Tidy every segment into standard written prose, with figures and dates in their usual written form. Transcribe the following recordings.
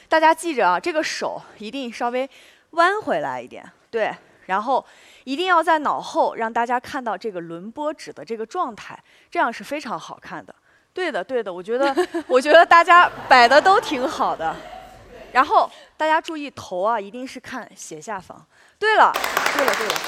大家记着啊，这个手一定稍微弯回来一点，对，然后一定要在脑后让大家看到这个轮波指的这个状态，这样是非常好看的。对的，对的，我觉得大家摆的都挺好的。然后大家注意头啊，一定是看斜下方。对了，对了，对了。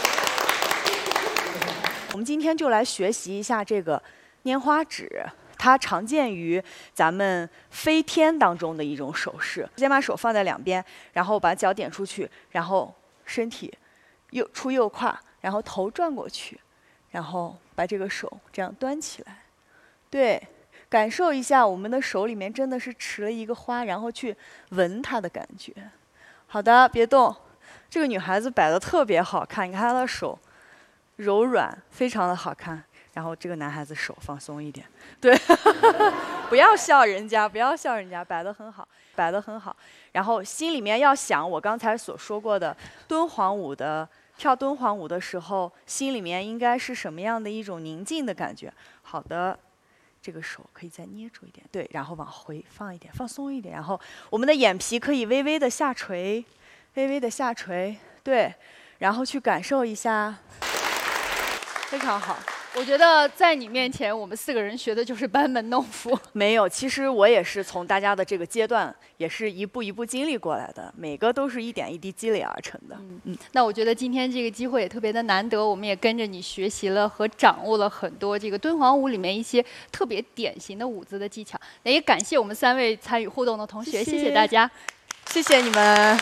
我们今天就来学习一下这个拈花指。它常见于咱们飞天当中的一种手势。先把手放在两边，然后把脚点出去，然后身体出右胯，然后头转过去，然后把这个手这样端起来。对，感受一下我们的手里面真的是持了一个花，然后去闻它的感觉。好的，别动。这个女孩子摆的特别好看，你看她的手柔软，非常的好看。然后这个男孩子手放松一点，对，不要笑人家，不要笑人家，摆得很好，摆得很好。然后心里面要想我刚才所说过的敦煌舞的跳敦煌舞的时候，心里面应该是什么样的一种宁静的感觉。好的，这个手可以再捏住一点，对，然后往回放一点，放松一点。然后我们的眼皮可以微微的下垂，微微的下垂，对，然后去感受一下，非常好。 我觉得在你面前，我们4个人学的就是班门弄斧。 没有，其实我也是从大家的这个阶段，也是一步一步经历过来的，每个都是一点一滴积累而成的。 那我觉得今天这个机会也特别的难得，我们也跟着你学习了和掌握了很多这个敦煌舞里面一些特别典型的舞姿的技巧。那也感谢我们3位参与互动的同学，谢谢大家， 谢谢你们。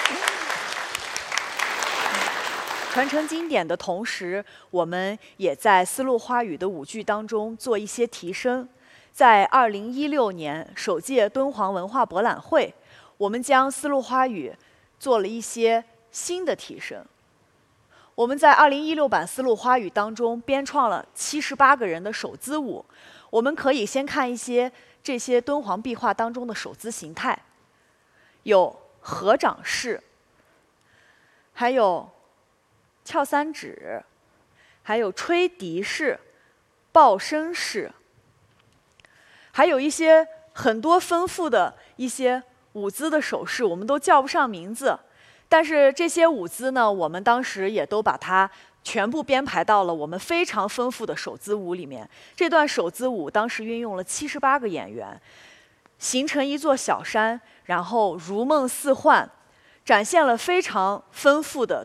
传承经典的同时，我们也在丝路花语的舞剧当中做一些提升。在2016年首届敦煌文化博览会，我们将丝路花语做了一些新的提升。我们在2016版丝路花语当中编创了78个人的手姿舞。我们可以先看一些这些敦煌壁画当中的手姿形态，有合掌式，还有翘三指，还有吹笛式、抱身式，还有一些很多丰富的一些舞姿的手势，我们都叫不上名字。但是这些舞姿呢，我们当时也都把它全部编排到了我们非常丰富的手姿舞里面。这段手姿舞当时运用了78个演员，形成一座小山，然后如梦似幻，展现了非常丰富的